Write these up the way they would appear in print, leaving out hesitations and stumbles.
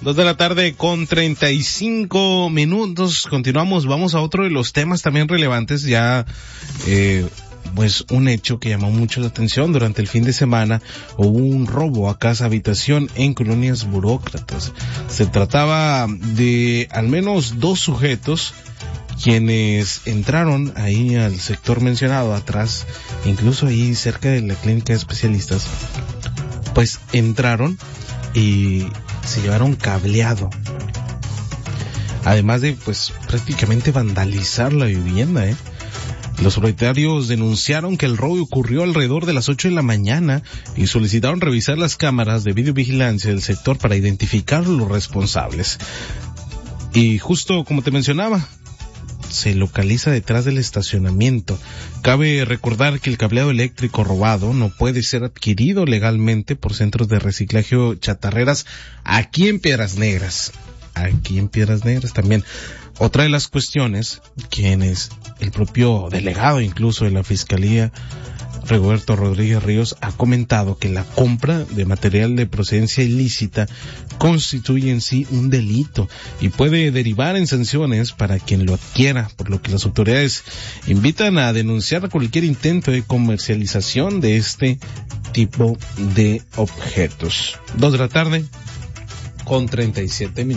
2:35 p.m. Continuamos, vamos a otro de los temas también relevantes. Ya, pues un hecho que llamó mucho la atención durante el fin de semana. Hubo un robo a casa habitación en colonias burócratas. Se trataba de al menos 2 sujetos quienes entraron ahí al sector mencionado atrás, incluso ahí cerca de la clínica de especialistas. Pues entraron y se llevaron cableado, además de pues prácticamente vandalizar la vivienda. Los propietarios denunciaron que el robo ocurrió alrededor de las 8 de la mañana y solicitaron revisar las cámaras de videovigilancia del sector para identificar los responsables. Y justo como te mencionaba, se localiza detrás del estacionamiento. Cabe recordar que el cableado eléctrico robado no puede ser adquirido legalmente por centros de reciclaje o chatarreras aquí en Piedras Negras. También. Otra de las cuestiones, quienes el propio delegado incluso de la Fiscalía, Roberto Rodríguez Ríos, ha comentado que la compra de material de procedencia ilícita constituye en sí un delito y puede derivar en sanciones para quien lo adquiera, por lo que las autoridades invitan a denunciar cualquier intento de comercialización de este tipo de objetos. 2:37 p.m.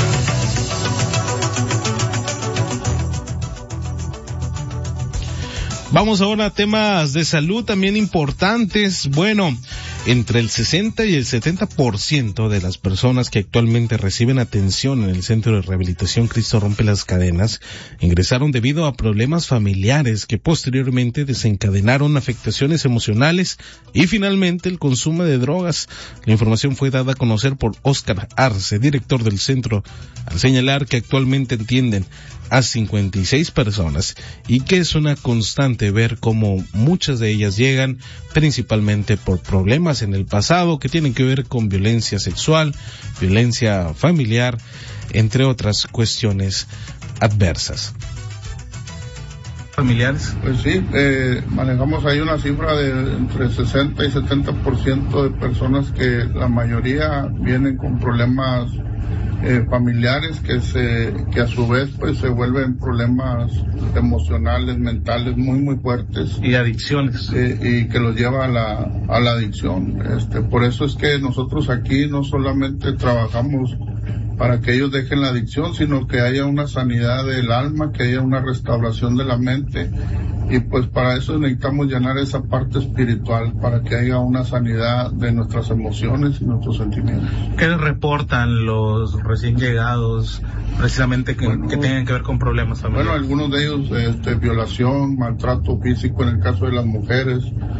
Vamos ahora a temas de salud también importantes. Bueno, entre el 60 y el 70% de las personas que actualmente reciben atención en el Centro de Rehabilitación Cristo Rompe las Cadenas ingresaron debido a problemas familiares que posteriormente desencadenaron afectaciones emocionales y finalmente el consumo de drogas. La información fue dada a conocer por Óscar Arce, director del centro, al señalar que actualmente atienden a 56 personas y que es una constante ver cómo muchas de ellas llegan principalmente por problemas en el pasado que tienen que ver con violencia sexual, violencia familiar, entre otras cuestiones adversas. Familiares. Pues sí, manejamos ahí una cifra de entre 60 y 70% de personas que la mayoría vienen con problemas familiares que a su vez pues se vuelven problemas emocionales, mentales muy fuertes y adicciones y que los lleva a la adicción. Por eso es que nosotros aquí no solamente trabajamos para que ellos dejen la adicción, sino que haya una sanidad del alma, que haya una restauración de la mente, y pues para eso necesitamos llenar esa parte espiritual, para que haya una sanidad de nuestras emociones y nuestros sentimientos. ¿Qué les reportan los recién llegados, precisamente que tengan que ver con problemas familiares? Bueno, algunos de ellos, violación, maltrato físico en el caso de las mujeres,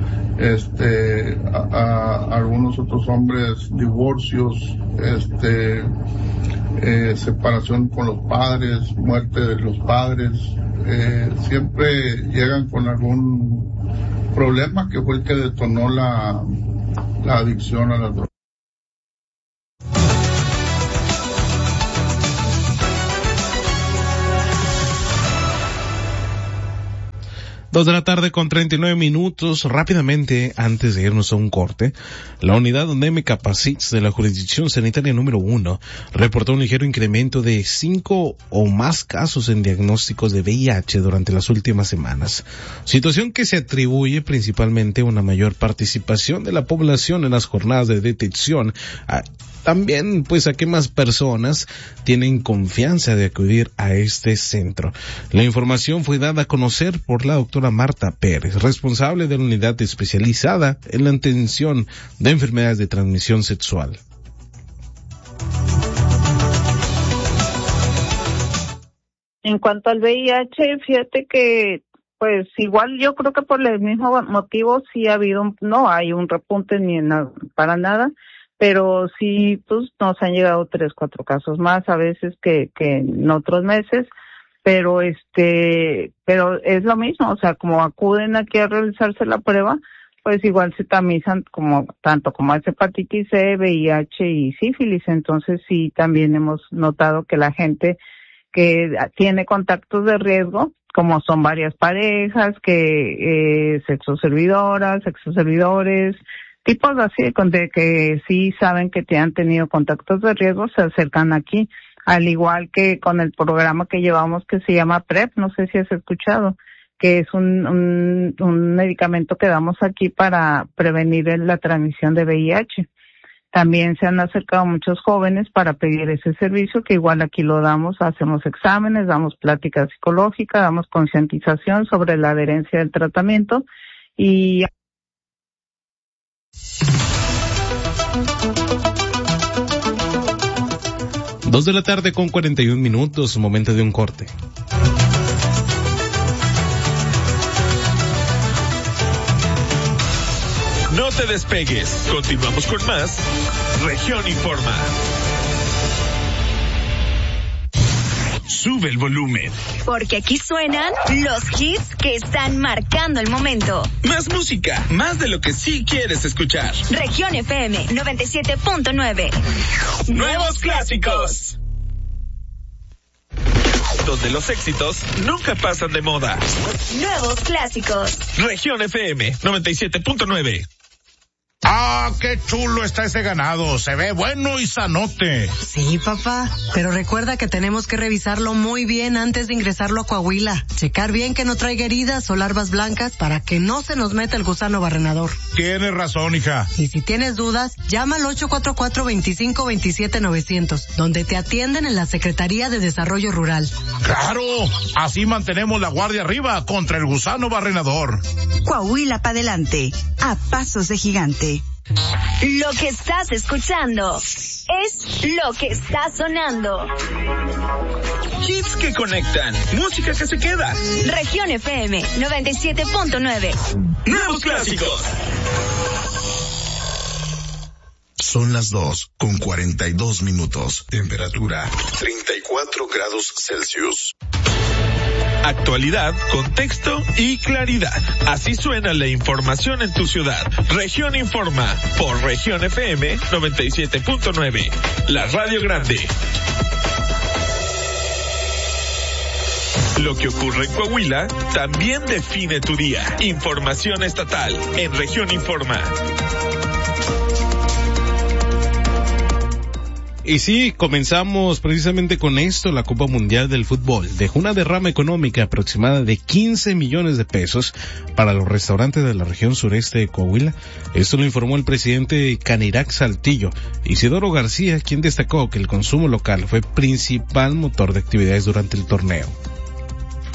a algunos otros hombres, divorcios, separación con los padres, muerte de los padres, siempre llegan con algún problema que fue el que detonó la adicción a las drogas. 2:39 p.m. Rápidamente, antes de irnos a un corte, la unidad Nemecapacits de la jurisdicción sanitaria número 1 reportó un ligero incremento de 5 o más casos en diagnósticos de VIH durante las últimas semanas, situación que se atribuye principalmente a una mayor participación de la población en las jornadas de detección. También, pues, a que más personas tienen confianza de acudir a este centro. La información fue dada a conocer por la doctora Marta Pérez, responsable de la unidad especializada en la atención de enfermedades de transmisión sexual. En cuanto al VIH, fíjate que, pues, igual yo creo que por el mismo motivo sí ha habido, no hay un repunte para nada, pero sí, pues, nos han llegado 3, 4 casos más a veces que en otros meses, pero pero es lo mismo, o sea, como acuden aquí a realizarse la prueba, pues igual se tamizan tanto como es hepatitis C, VIH y sífilis. Entonces sí, también hemos notado que la gente que tiene contactos de riesgo, como son varias parejas, que sexoservidores, tipos así, de que sí saben que te han tenido contactos de riesgo, se acercan aquí, al igual que con el programa que llevamos que se llama PrEP, no sé si has escuchado, que es un medicamento que damos aquí para prevenir la transmisión de VIH. También se han acercado muchos jóvenes para pedir ese servicio, que igual aquí lo damos, hacemos exámenes, damos plática psicológica, damos concientización sobre la adherencia del tratamiento y... 2:41 p.m, momento de un corte. No te despegues, continuamos con más Región Informa. Sube el volumen. Porque aquí suenan los hits que están marcando el momento. Más música, más de lo que sí quieres escuchar. Región FM 97.9. Nuevos clásicos. Donde los éxitos nunca pasan de moda. Nuevos clásicos. Región FM 97.9. ¡Ah, qué chulo está ese ganado! Se ve bueno y sanote. Sí, papá, pero recuerda que tenemos que revisarlo muy bien antes de ingresarlo a Coahuila. Checar bien que no traiga heridas o larvas blancas para que no se nos meta el gusano barrenador. Tienes razón, hija. Y si tienes dudas, llama al 844-2527-900, donde te atienden en la Secretaría de Desarrollo Rural. ¡Claro! Así mantenemos la guardia arriba contra el gusano barrenador. Coahuila para adelante, a pasos de gigante. Lo que estás escuchando es lo que está sonando. Hits que conectan, música que se queda. Región FM 97.9. Nuevos clásicos. Son las 2:42. Temperatura 34 grados Celsius. Actualidad, contexto y claridad. Así suena la información en tu ciudad. Región Informa por Región FM 97.9. La Radio Grande. Lo que ocurre en Coahuila también define tu día. Información estatal en Región Informa. Y sí, comenzamos precisamente con esto. La Copa Mundial del Fútbol dejó una derrama económica aproximada de 15 millones de pesos para los restaurantes de la región sureste de Coahuila. Esto lo informó el presidente Canirac Saltillo, Isidoro García, quien destacó que el consumo local fue principal motor de actividades durante el torneo.